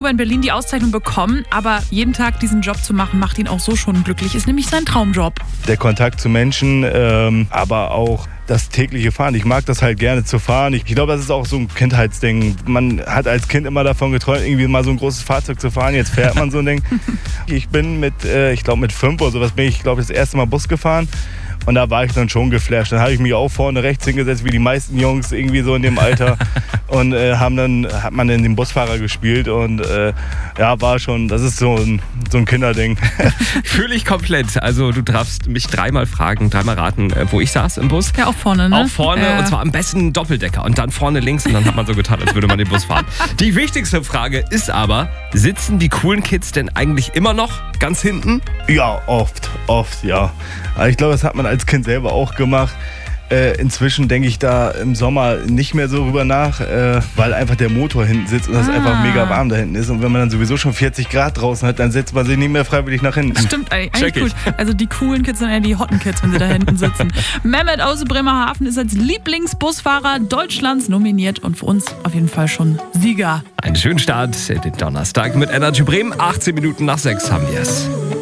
in Berlin die Auszeichnung bekommen, aber jeden Tag diesen Job zu machen, macht ihn auch so schon glücklich. Ist nämlich sein Traumjob. Der Kontakt zu Menschen, aber auch das tägliche Fahren. Ich mag das halt gerne zu fahren. Ich glaube, das ist auch so ein Kindheitsding. Man hat als Kind immer davon geträumt, irgendwie mal so ein großes Fahrzeug zu fahren. Jetzt fährt man so ein Ding. Ich bin mit 5 oder sowas, das erste Mal Bus gefahren. Und da war ich dann schon geflasht. Dann habe ich mich auch vorne rechts hingesetzt, wie die meisten Jungs irgendwie so in dem Alter. Und hat man in den Busfahrer gespielt. Und war schon, das ist so ein Kinderding. Fühle ich komplett. Also du darfst mich dreimal raten, wo ich saß im Bus. Ja, auch vorne, ne? Auch vorne, und zwar am besten Doppeldecker. Und dann vorne links und dann hat man so getan, als würde man den Bus fahren. Die wichtigste Frage ist aber, sitzen die coolen Kids denn eigentlich immer noch ganz hinten? Ja, oft, ja. Aber ich glaube, das hat man als Kind selber auch gemacht. Inzwischen denke ich da im Sommer nicht mehr so drüber nach, weil einfach der Motor hinten sitzt und das einfach mega warm da hinten ist. Und wenn man dann sowieso schon 40 Grad draußen hat, dann setzt man sich nicht mehr freiwillig nach hinten. Stimmt eigentlich gut. Also die coolen Kids sind eher die hotten Kids, wenn sie da hinten sitzen. Mehmet aus Bremerhaven ist als Lieblingsbusfahrer Deutschlands nominiert und für uns auf jeden Fall schon Sieger. Einen schönen Start in den Donnerstag mit Energy Bremen. 18 Minuten nach 6 haben wir es.